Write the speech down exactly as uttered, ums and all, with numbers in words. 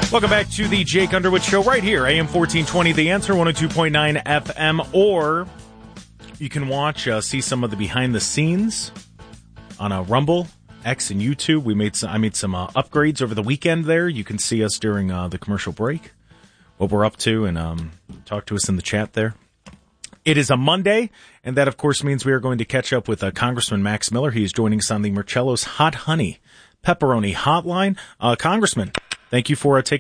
Welcome back to the Jake Underwood Show right here, A M fourteen twenty, The Answer, one oh two point nine F M, or you can watch, uh, see some of the behind the scenes on a Rumble, X, and YouTube. We made some, I made some uh, upgrades over the weekend there. You can see us during uh, the commercial break, what we're up to, and um, talk to us in the chat there. It is a Monday, and that, of course, means we are going to catch up with uh, Congressman Max Miller. He is joining us on the Marcello's Hot Honey Pepperoni Hotline. Uh, Congressman, thank you for uh, taking